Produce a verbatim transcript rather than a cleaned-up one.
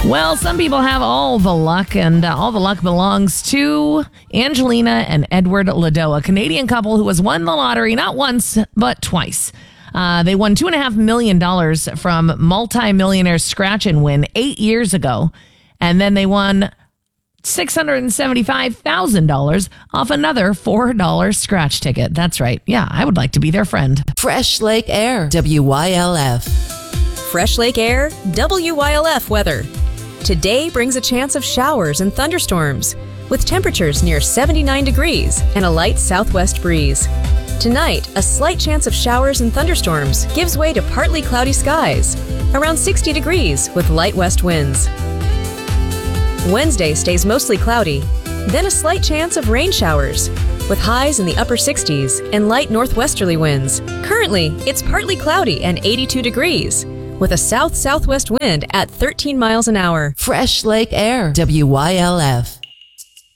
Well, some people have all the luck, and uh, all the luck belongs to Angelina and Edward Ladeau, a Canadian couple who has won the lottery not once, but twice. Uh, they won two point five million dollars from multi-millionaire scratch and win eight years ago, and then they won six hundred seventy-five thousand dollars off another four dollar scratch ticket. That's right. Yeah, I would like to be their friend. Fresh Lake Air, W Y L F. Fresh Lake Air, W Y L F weather. Today brings a chance of showers and thunderstorms, with temperatures near seventy-nine degrees and a light southwest breeze. Tonight, a slight chance of showers and thunderstorms gives way to partly cloudy skies, around sixty degrees with light west winds. Wednesday stays mostly cloudy, then a slight chance of rain showers, with highs in the upper sixties and light northwesterly winds. Currently, it's partly cloudy and eighty-two degrees, with a south-southwest wind at thirteen miles an hour. Fresh Lake Air, W Y L F.